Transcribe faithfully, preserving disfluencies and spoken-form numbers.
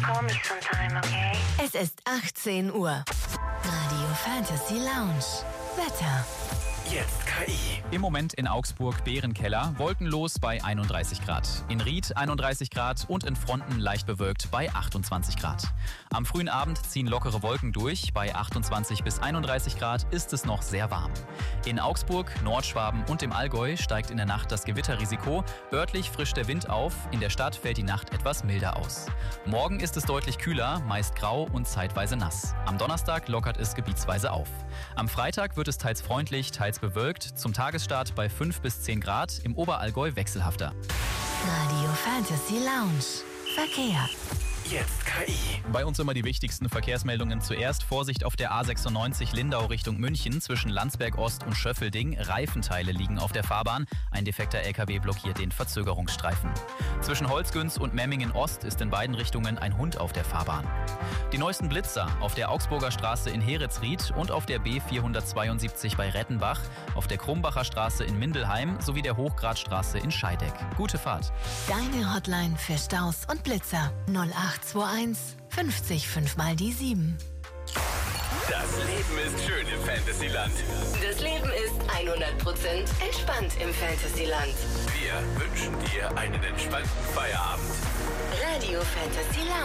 call me sometime, okay? Es ist achtzehn Uhr. Radio Fantasy Lounge. Wetter. Jetzt K I. Im Moment in Augsburg Bärenkeller, wolkenlos bei einunddreißig Grad. In Ried einunddreißig Grad und in Fronten leicht bewölkt bei achtundzwanzig Grad. Am frühen Abend ziehen lockere Wolken durch. Bei achtundzwanzig bis einunddreißig Grad ist es noch sehr warm. In Augsburg, Nordschwaben und im Allgäu steigt in der Nacht das Gewitterrisiko. Örtlich frischt der Wind auf. In der Stadt fällt die Nacht etwas milder aus. Morgen ist es deutlich kühler, meist grau und zeitweise nass. Am Donnerstag lockert es gebietsweise auf. Am Freitag wird es teils freundlich, teils bewölkt. Zum Tagesstart bei fünf bis zehn Grad, im Oberallgäu wechselhafter. Radio Fantasy Lounge. Verkehr. Jetzt K I. Bei uns immer die wichtigsten Verkehrsmeldungen zuerst. Vorsicht auf der A sechsundneunzig Lindau Richtung München zwischen Landsberg Ost und Schöffelding. Reifenteile liegen auf der Fahrbahn. Ein defekter L K W blockiert den Verzögerungsstreifen. Zwischen Holzgünz und Memmingen Ost ist in beiden Richtungen ein Hund auf der Fahrbahn. Die neuesten Blitzer auf der Augsburger Straße in Heretsried und auf der B vierhundertzweiundsiebzig bei Rettenbach, auf der Krumbacher Straße in Mindelheim sowie der Hochgradstraße in Scheideck. Gute Fahrt. Deine Hotline für Staus und Blitzer. null acht zwei eins fünfzig fünf mal die sieben. Das Leben ist schön im Fantasyland. Das Leben ist hundert Prozent entspannt im Fantasyland. Wir wünschen dir einen entspannten Feierabend. Radio Fantasy Lounge.